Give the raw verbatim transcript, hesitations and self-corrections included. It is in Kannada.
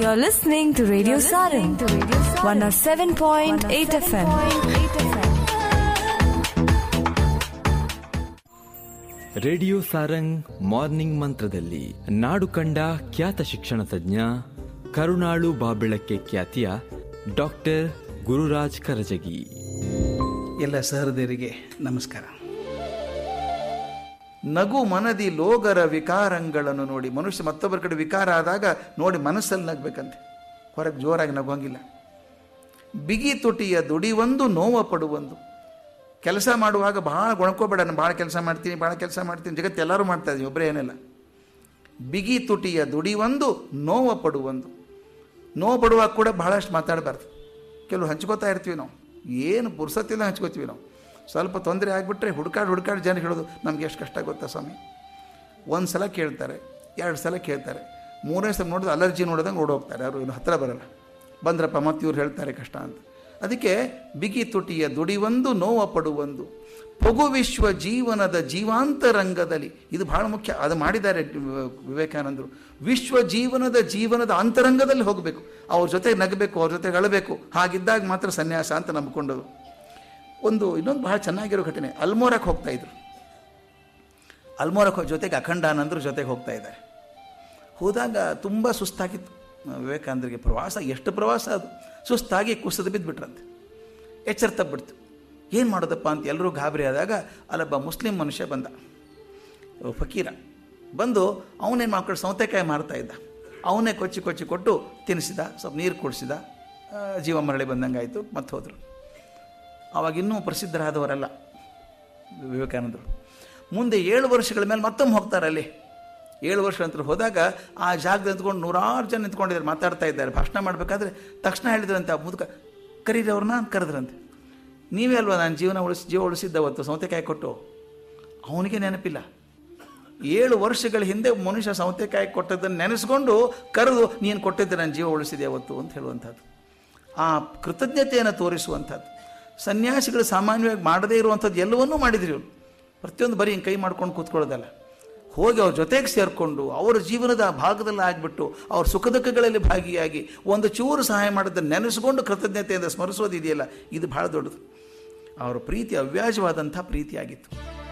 You're listening to Radio Sarang, one oh seven point eight F M. Radio Sarang morning ಮಂತ್ರದಲ್ಲಿ ನಾಡು ಕಂಡ ಖ್ಯಾತ ಶಿಕ್ಷಣ ತಜ್ಞ ಕರುಣಾಳು ಬಾಬೆಳಕ್ಕೆ ಖ್ಯಾತಿಯ ಡಾಕ್ಟರ್ ಗುರುರಾಜ್ ಕರಜಗಿ. ಎಲ್ಲ ಸಹೃದಯರಿಗೆ ನಮಸ್ಕಾರ. ನಗು ಮನದಿ ಲೋಗರ ವಿಕಾರಗಳನ್ನು ನೋಡಿ. ಮನುಷ್ಯ ಮತ್ತೊಬ್ಬರ ಕಡೆ ವಿಕಾರ ಆದಾಗ ನೋಡಿ ಮನಸ್ಸಲ್ಲಿ ನಗಬೇಕಂತೆ, ಹೊರಗೆ ಜೋರಾಗಿ ನಗೋಂಗಿಲ್ಲ. ಬಿಗಿ ತುಟಿಯ ದುಡಿವೊಂದು ನೋವ ಪಡುವೊಂದು. ಕೆಲಸ ಮಾಡುವಾಗ ಭಾಳ ಗೊಣ್ಕೋಬೇಡ, ನಾನು ಭಾಳ ಕೆಲಸ ಮಾಡ್ತೀನಿ ಭಾಳ ಕೆಲಸ ಮಾಡ್ತೀನಿ, ಜಗತ್ತು ಎಲ್ಲರೂ ಮಾಡ್ತಾ ಇದ್ದೀವಿ, ಒಬ್ಬರೇ ಏನಿಲ್ಲ. ಬಿಗಿ ತುಟಿಯ ದುಡಿವೊಂದು ನೋವ ಪಡುವೊಂದು. ನೋವು ಪಡುವಾಗ ಕೂಡ ಬಹಳಷ್ಟು ಮಾತಾಡಬಾರ್ದು. ಕೆಲವು ಹಂಚ್ಕೋತಾ ಇರ್ತೀವಿ ನಾವು, ಏನು ಪುರ್ಸತ್ತಿಲ್ಲ ಹಂಚ್ಕೋತೀವಿ ನಾವು. ಸ್ವಲ್ಪ ತೊಂದರೆ ಆಗಿಬಿಟ್ರೆ ಹುಡ್ಕಾಡು ಹುಡ್ಕಾಡು ಜನ ಹೇಳೋದು ನಮ್ಗೆ ಎಷ್ಟು ಕಷ್ಟ ಗೊತ್ತಾ ಸ್ವಾಮಿ. ಒಂದು ಸಲ ಕೇಳ್ತಾರೆ, ಎರಡು ಸಲ ಕೇಳ್ತಾರೆ, ಮೂರನೇ ಸಲ ನೋಡೋದು ಅಲರ್ಜಿ ನೋಡೋದಂಗೆ ಓಡೋಗ್ತಾರೆ, ಅವರು ಇನ್ನು ಹತ್ತಿರ ಬರಲ್ಲ. ಬಂದ್ರಪ್ಪ ಮತ್ತೆ ಇವ್ರು ಹೇಳ್ತಾರೆ ಕಷ್ಟ ಅಂತ. ಅದಕ್ಕೆ ಬಿಗಿ ತುಟಿಯ ದುಡಿವೊಂದು ನೋವ ಪಡುವೊಂದು. ಪೊಗು ವಿಶ್ವ ಜೀವನದ ಜೀವಾಂತರಂಗದಲ್ಲಿ, ಇದು ಬಹಳ ಮುಖ್ಯ, ಅದು ಮಾಡಿದ್ದಾರೆ ವಿವೇಕಾನಂದರು. ವಿಶ್ವ ಜೀವನದ ಜೀವನದ ಅಂತರಂಗದಲ್ಲಿ ಹೋಗಬೇಕು, ಅವ್ರ ಜೊತೆಗೆ ನಗಬೇಕು, ಅವ್ರ ಜೊತೆಗೆ ಅಳಬೇಕು. ಹಾಗಿದ್ದಾಗ ಮಾತ್ರ ಸನ್ಯಾಸ ಅಂತ ನಂಬಿಕೊಂಡದು. ಒಂದು ಇನ್ನೊಂದು ಬಹಳ ಚೆನ್ನಾಗಿರೋ ಘಟನೆ, ಅಲ್ಮೋರಕ್ಕೆ ಹೋಗ್ತಾ ಇದ್ರು. ಅಲ್ಮೋರಕ್ಕೆ ಜೊತೆಗೆ ಅಖಂಡಾನಂದರು ಜೊತೆಗೆ ಹೋಗ್ತಾ ಇದ್ದಾರೆ. ಹೋದಾಗ ತುಂಬ ಸುಸ್ತಾಗಿತ್ತು ವಿವೇಕಾನಂದರಿಗೆ. ಪ್ರವಾಸ ಎಷ್ಟು ಪ್ರವಾಸ ಅದು. ಸುಸ್ತಾಗಿ ಕುಸಿದು ಬಿದ್ದುಬಿಟ್ರಂತೆ. ಎಚ್ಚರ ತಪ್ಪಿಬಿಡ್ತು. ಏನು ಮಾಡೋದಪ್ಪ ಅಂತ ಎಲ್ಲರೂ ಗಾಬರಿ ಆದಾಗ ಅಲ್ಲೊಬ್ಬ ಮುಸ್ಲಿಂ ಮನುಷ್ಯ ಬಂದ, ಫಕೀರ ಬಂದು ಅವನೇನು ಮಾಡ್ಕೊಂಡು ಸೌತೆಕಾಯಿ ಮಾರ್ತಾ ಇದ್ದ. ಅವನೇ ಕೊಚ್ಚಿ ಕೊಚ್ಚಿ ಕೊಟ್ಟು ತಿನ್ನಿಸಿದ, ಸ್ವಲ್ಪ ನೀರು ಕುಡಿಸಿದ, ಜೀವ ಮರಳಿ ಬಂದಂಗೆ ಆಯಿತು, ಮತ್ತೆ ಹೋದರು. ಆವಾಗಿನ್ನೂ ಪ್ರಸಿದ್ಧರಾದವರಲ್ಲ ವಿವೇಕಾನಂದರು. ಮುಂದೆ ಏಳು ವರ್ಷಗಳ ಮೇಲೆ ಮತ್ತೊಮ್ಮೆ ಹೋಗ್ತಾರೆ. ಅಲ್ಲಿ ಏಳು ವರ್ಷ ನಂತರ ಹೋದಾಗ ಆ ಜಾಗದಲ್ಲಿ ನಿಂತ್ಕೊಂಡು ನೂರಾರು ಜನ ನಿಂತ್ಕೊಂಡಿದ್ದಾರೆ, ಮಾತಾಡ್ತಾ ಇದ್ದಾರೆ. ಭಾಷಣ ಮಾಡಬೇಕಾದ್ರೆ ತಕ್ಷಣ ಹೇಳಿದ್ರಂತೆ ಆ ಮುದುಕ, ಕರೀರಿ ಅವ್ರನ್ನ ಅಂತ ಕರೆದ್ರಂತೆ. ನೀವೇ ಅಲ್ವಾ ನಾನು ಜೀವನ ಉಳಿಸಿ ಜೀವ ಉಳಿಸಿದ್ದವತ್ತು ಸೌತೆಕಾಯಿ ಕೊಟ್ಟು. ಅವನಿಗೆ ನೆನಪಿಲ್ಲ. ಏಳು ವರ್ಷಗಳ ಹಿಂದೆ ಮನುಷ್ಯ ಸೌತೆಕಾಯಿ ಕೊಟ್ಟದ್ದನ್ನು ನೆನೆಸ್ಕೊಂಡು ಕರೆದು ನೀನು ಕೊಟ್ಟಿದ್ದೆ ನಾನು ಜೀವ ಉಳಿಸಿದೆ ಅವತ್ತು ಅಂತ ಹೇಳುವಂಥದ್ದು, ಆ ಕೃತಜ್ಞತೆಯನ್ನು ತೋರಿಸುವಂಥದ್ದು. ಸನ್ಯಾಸಿಗಳು ಸಾಮಾನ್ಯವಾಗಿ ಮಾಡದೇ ಇರುವಂಥದ್ದು ಎಲ್ಲವನ್ನೂ ಮಾಡಿದ್ರಿ ಇವರು. ಪ್ರತಿಯೊಂದು ಬರೀ ಹಿಂಗೆ ಕೈ ಮಾಡ್ಕೊಂಡು ಕೂತ್ಕೊಳ್ಳೋದಲ್ಲ, ಹೋಗಿ ಅವ್ರ ಜೊತೆಗೆ ಸೇರಿಕೊಂಡು ಅವರ ಜೀವನದ ಭಾಗದಲ್ಲಿ ಆಗಿಬಿಟ್ಟು ಅವ್ರ ಸುಖ ದುಃಖಗಳಲ್ಲಿ ಭಾಗಿಯಾಗಿ ಒಂದು ಚೂರು ಸಹಾಯ ಮಾಡೋದನ್ನು ನೆನೆಸ್ಕೊಂಡು ಕೃತಜ್ಞತೆಯಿಂದ ಸ್ಮರಿಸೋದಿದೆಯಲ್ಲ, ಇದು ಭಾಳ ದೊಡ್ಡದು. ಅವರ ಪ್ರೀತಿ ಅವ್ಯಾಜವಾದಂಥ ಪ್ರೀತಿಯಾಗಿತ್ತು.